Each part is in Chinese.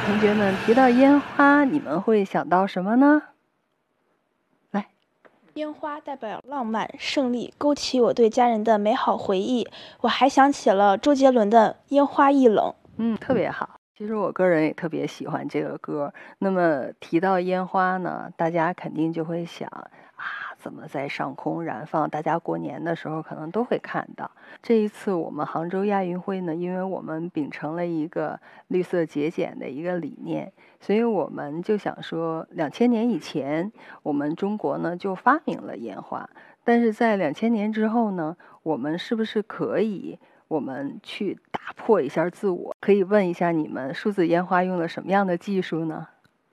同学们提到烟花，你们会想到什么呢？来， 烟花代表浪漫、胜利，勾起我对家人的美好回忆。我还想起了周杰伦的《烟花易冷》。 特别好。其实我个人也特别喜欢这个歌。那么提到烟花呢，大家肯定就会想怎么在上空燃放？大家过年的时候可能都会看到。这一次我们杭州亚运会呢，因为我们秉承了一个绿色节俭的一个理念，所以我们就想说，2000年以前，我们中国呢就发明了烟花，但是在2000年之后呢，我们是不是可以？我们去打破一下自我，可以问一下你们，数字烟花用了什么样的技术呢？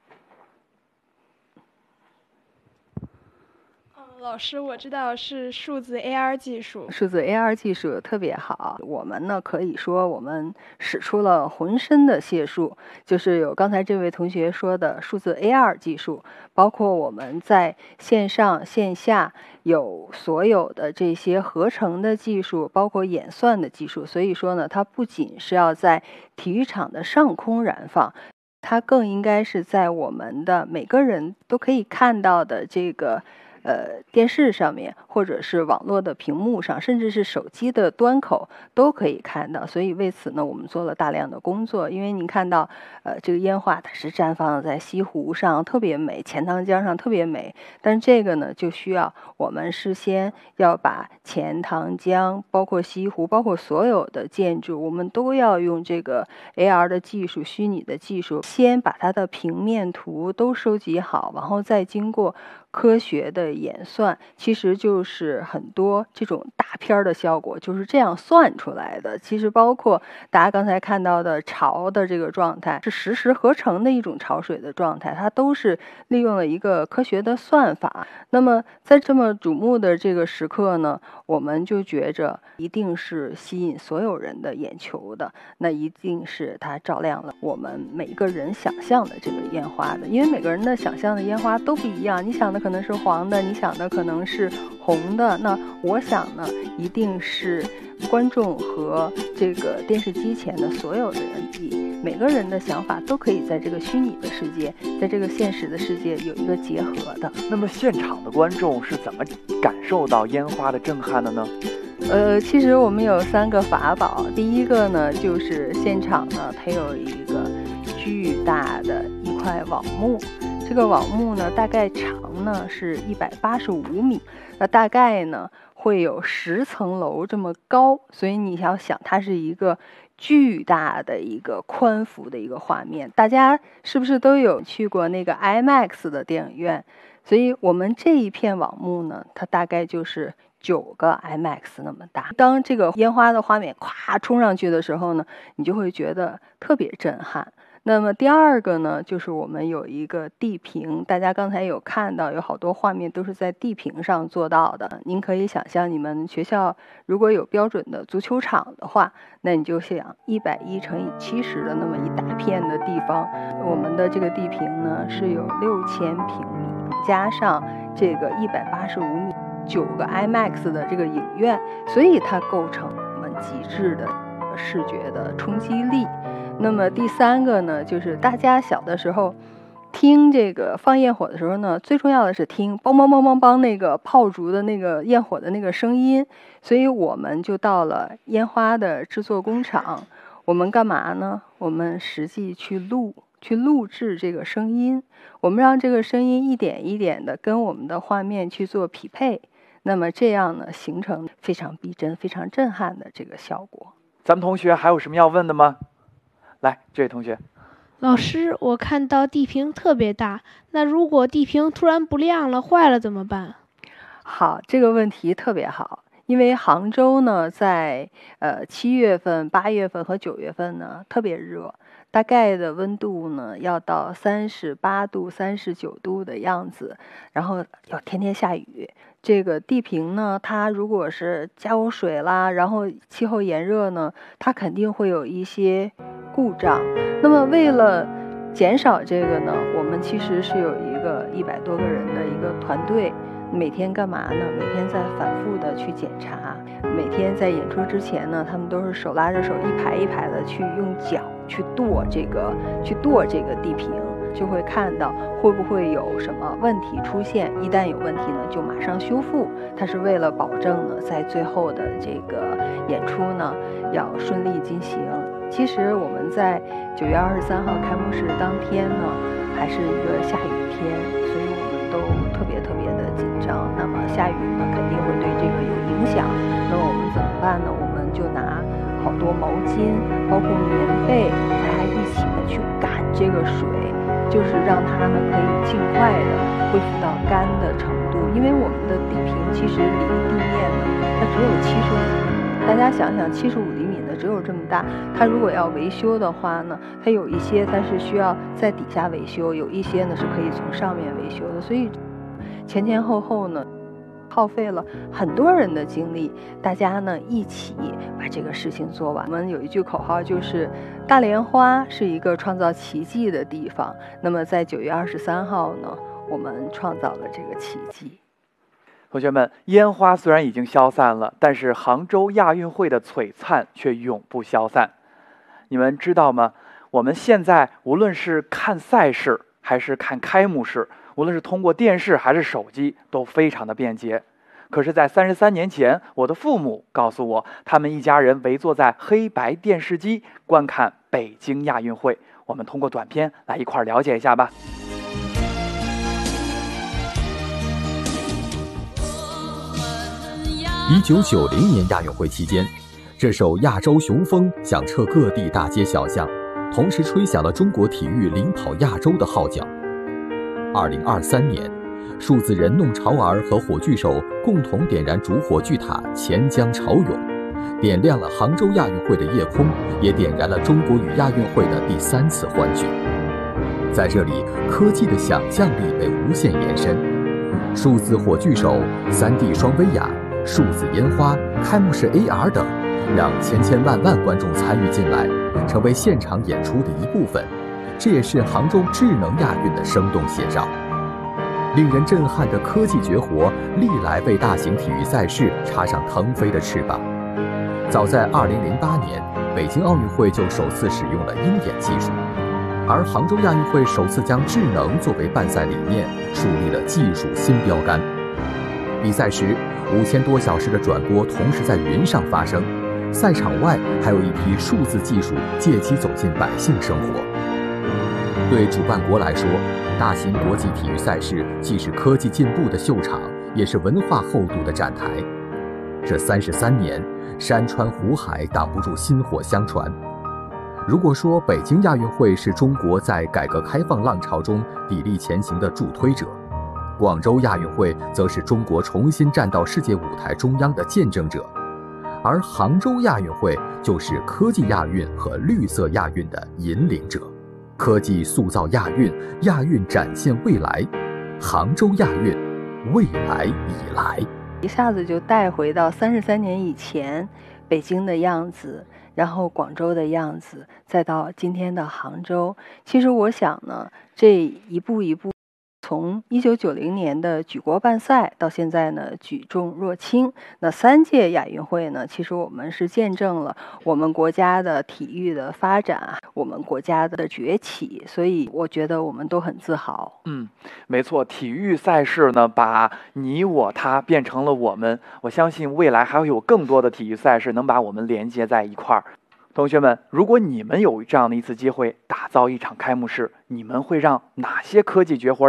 老师，我知道是数字 AR 技术。 数字 AR 技术特别好，我们呢可以说我们使出了浑身的解数，就是有刚才这位同学说的数字 AR 技术，包括我们在线上线下有所有的这些合成的技术，包括演算的技术。所以说呢，它不仅是要在体育场的上空燃放，它更应该是在我们的每个人都可以看到的这个电视上面，或者是网络的屏幕上，甚至是手机的端口都可以看到。所以为此呢，我们做了大量的工作。因为您看到，这个烟花它是绽放在西湖上，特别美；钱塘江上特别美。但这个呢，就需要我们事先要把钱塘江、包括西湖、包括所有的建筑，我们都要用这个 AR 的技术、虚拟的技术，先把它的平面图都收集好，然后再经过科学的演算，其实就是很多这种大片的效果就是这样算出来的。其实包括大家刚才看到的潮的这个状态，是实时合成的一种潮水的状态，它都是利用了一个科学的算法。那么在这么瞩目的这个时刻呢，我们就觉着一定是吸引所有人的眼球的，那一定是它照亮了我们每一个人想象的这个烟花的。因为每个人的想象的烟花都不一样，你想的可能是黄的，你想的可能是红的，那我想呢，一定是观众和这个电视机前的所有的人，每个人的想法都可以在这个虚拟的世界，在这个现实的世界有一个结合的。 那么现场的观众是怎么感受到烟花的震撼的呢？ 其实我们有3个法宝。第一个呢，就是现场呢，它有一个巨大的一块网幕，这个网幕呢，大概长呢是185米，那大概呢会有10层楼这么高，所以你要想，它是一个巨大的一个宽幅的一个画面。大家是不是都有去过那个 IMAX 的电影院？所以我们这一片网幕呢，它大概就是9个 IMAX 那么大。当这个烟花的画面咵冲上去的时候呢，你就会觉得特别震撼。那么第二个呢，就是我们有一个地屏，大家刚才有看到有好多画面都是在地屏上做到的。您可以想象，你们学校如果有标准的足球场的话，那你就想110乘以70的那么一大片的地方，我们的这个地屏呢是有6000平米，加上这个185米，9个 IMAX 的这个影院，所以它构成我们极致的视觉的冲击力。那么第3个呢，就是大家小的时候听这个放焰火的时候呢，最重要的是听梆梆梆梆梆那个炮竹的那个焰火的那个声音。所以我们就到了烟花的制作工厂，我们干嘛呢？我们实际去录制这个声音，我们让这个声音一点一点的跟我们的画面去做匹配，那么这样呢，形成非常逼真、非常震撼的这个效果。 咱们同学还有什么要问的吗？来，这位同学。 老师，我看到地屏特别大，那如果地屏突然不亮了、坏了怎么办？ 好，这个问题特别好。因为杭州呢，在7月份、8月份和9月份呢特别热，大概的温度呢要到38度、39度的样子，然后要天天下雨。这个地屏呢，它如果是浇水啦，然后气候炎热呢，它肯定会有一些故障。那么为了减少这个呢，我们其实是有一个100多个人的一个团队。 每天干嘛呢？每天在反复的去检查，每天在演出之前呢，他们都是手拉着手一排一排的去用脚去跺这个地平，就会看到会不会有什么问题出现，一旦有问题呢，就马上修复。它是为了保证呢，在最后的这个演出呢要顺利进行。其实我们在9月23号开幕式当天呢，还是一个下雨天，所以我们都特别的紧张。那么下雨呢，肯定会对这个有影响。那么我们怎么办呢？我们就拿好多毛巾，包括棉被，大家一起的去赶这个水，就是让它呢可以尽快的恢复到干的程度。因为我们的地平其实离地面呢，它只有75厘米。大家想想，75厘米呢只有这么大，它如果要维修的话呢，它有一些它是需要在底下维修，有一些呢是可以从上面维修的。所以前后呢，耗费了很多人的精力，大家呢一起把这个事情做完。我们有一句口号，就是大莲花是一个创造奇迹的地方。那么在9月23号呢，我们创造了这个奇迹。 同学们，烟花虽然已经消散了，但是杭州亚运会的璀璨却永不消散。你们知道吗？我们现在无论是看赛事还是看开幕式，无论是通过电视还是手机，都非常的便捷。可是在33年前，我的父母告诉我，他们一家人围坐在黑白电视机观看北京亚运会。我们通过短片来一块了解一下吧。 1990年亚运会期间，这首《亚洲雄风》响彻各地大街小巷，同时吹响了中国体育领跑亚洲的号角。2023年，数字人弄潮儿和火炬手共同点燃主火炬塔钱江潮涌，点亮了杭州亚运会的夜空，也点燃了中国与亚运会的第3次欢聚。在这里，科技的想象力被无限延伸，数字火炬手、3D 双威亚、数字烟花、开幕式 AR 等，让千万观众参与进来，成为现场演出的一部分。这也是杭州智能亚运的生动写照。令人震撼的科技绝活，历来为大型体育赛事插上腾飞的翅膀。早在2008年，北京奥运会就首次使用了鹰眼技术，而杭州亚运会首次将智能作为办赛理念，树立了技术新标杆。比赛时，5000多小时的转播同时在云上发生，赛场外还有一批数字技术借机走进百姓生活。对主办国来说，大型国际体育赛事既是科技进步的秀场，也是文化厚度的展台。这33年，山川湖海挡不住薪火相传。如果说北京亚运会是中国在改革开放浪潮中砥砺前行的助推者，广州亚运会则是中国重新站到世界舞台中央的见证者，而杭州亚运会就是科技亚运和绿色亚运的引领者。科技塑造亚运，亚运展现未来，杭州亚运，未来已来。 一下子就带回到33年以前北京的样子，然后广州的样子，再到今天的杭州。其实我想呢，这一步一步，从1990年的举国办赛到现在呢举重若轻，那3届亚运会呢，其实我们是见证了我们国家的体育的发展，我们国家的崛起，所以我觉得我们都很自豪。 没错，体育赛事呢，把你我他变成了我们。我相信未来还会有更多的体育赛事能把我们连接在一块儿。同学们，如果你们有这样的一次机会，打造一场开幕式，你们会让哪些科技绝活